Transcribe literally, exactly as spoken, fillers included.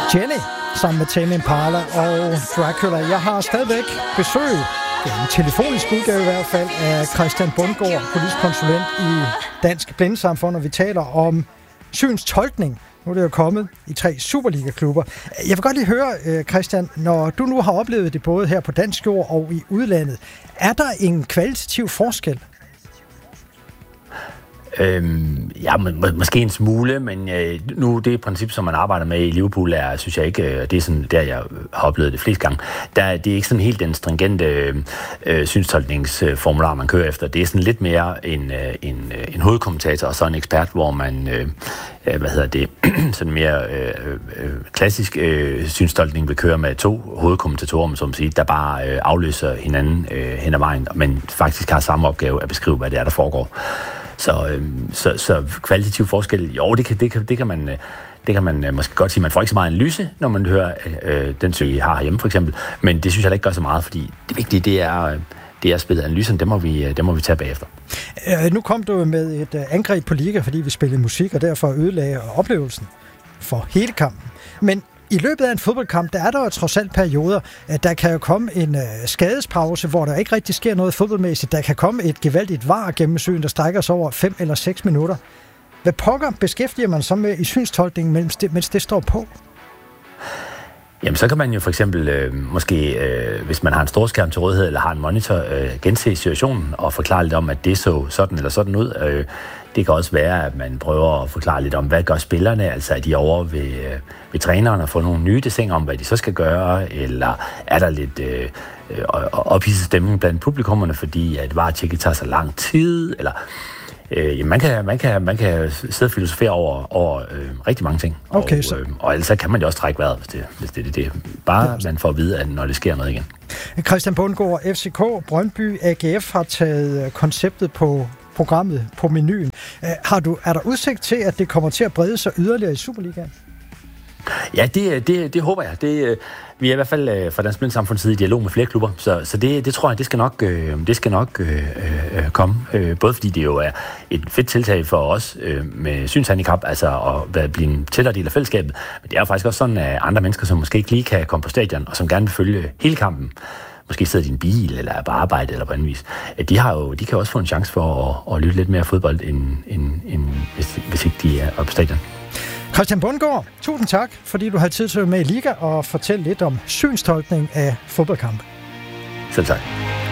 Jenny sammen med Tame Impala og Dracula. Jeg har stadigvæk besøg, en telefonisk udgave i hvert fald, af Christian Bundgaard, politisk konsulent i Dansk Blindesamfund, og vi taler om synstolkning. Nu er det jo kommet i tre Superliga-klubber. Jeg vil godt lige høre, Christian, når du nu har oplevet det både her på dansk jord og i udlandet, er der en kvalitativ forskel? Øhm, ja, må, måske en smule, men øh, nu det princip, som man arbejder med i Liverpool, er, synes jeg ikke, øh, det er sådan, der jeg har oplevet det flest gange, der, det er ikke sådan helt den stringente øh, synstolkningsformular, man kører efter. Det er sådan lidt mere en, øh, en, øh, en hovedkommentator og så en ekspert, hvor man, øh, øh, hvad hedder det, sådan mere øh, øh, klassisk øh, synstolkning vil køre med to hovedkommentatorer, som siger, der bare øh, afløser hinanden øh, hen ad vejen, men faktisk har samme opgave at beskrive, hvad det er, der foregår. Så, øh, så, så kvalitativ forskel, jo, det kan, det kan, det kan man, det kan man øh, måske godt sige. Man får ikke så meget analyse, når man hører øh, den søg, jeg har herhjemme, for eksempel. Men det synes jeg da ikke gør så meget, fordi det vigtige, det er, det er spillet analysen, det må vi, det må vi tage bagefter. Øh, nu kom du med et øh, angreb på liga, fordi vi spillede musik, og derfor ødelagde oplevelsen for hele kampen. Men i løbet af en fodboldkamp, der er der jo trods alt perioder, at der kan jo komme en øh, skadespause, hvor der ikke rigtig sker noget fodboldmæssigt. Der kan komme et gevaldigt var gennemsyn, der strækker sig over fem eller seks minutter. Hvad pokker beskæftiger man så med i synstolkningen, mens det, mens det står på? Jamen, så kan man jo for eksempel, øh, måske, øh, hvis man har en storskærm til rådighed, eller har en monitor, øh, gense situationen og forklare lidt om, at det så sådan eller sådan ud. Øh, det kan også være, at man prøver at forklare lidt om, hvad gør spillerne, altså er de over ved, øh, ved træneren og få nogle nye desinger om, hvad de så skal gøre, eller er der lidt øh, ophidset stemning blandt publikummerne, fordi at varetjekket tager så lang tid, eller... Øh, man, kan, man, kan, man kan sidde og filosofere over, over øh, rigtig mange ting. Okay, og, så... øh, og ellers kan man jo også trække vejret, hvis det, hvis det, det, det. Bare ja. Man får at vide, at når det sker noget igen. Christian Bundgaard, F C K, Brøndby, A G F har taget konceptet på programmet på menuen. Har du, er der udsigt til, at det kommer til at brede sig yderligere i Superligaen? Ja, det, det, det håber jeg. Det, vi er i hvert fald fra Dansk Blindesamfunds side i dialog med flere klubber, så, så det, det tror jeg, det skal nok, det skal nok øh, øh, komme. Både fordi det jo er et fedt tiltag for os øh, med synshandicap, altså at blive en tættere del af fællesskabet, men det er jo faktisk også sådan, at andre mennesker, som måske ikke lige kan komme på stadion, og som gerne vil følge hele kampen, måske sidder i en bil, eller er på arbejde, eller på anden vis, de, har jo, de kan også få en chance for at, at lytte lidt mere fodbold, end, end, end hvis, hvis ikke de er på stadion. Christian Bundgaard, tusind tak, fordi du havde tid til at være med i Liga og fortælle lidt om synstolkning af fodboldkampe. Selv tak.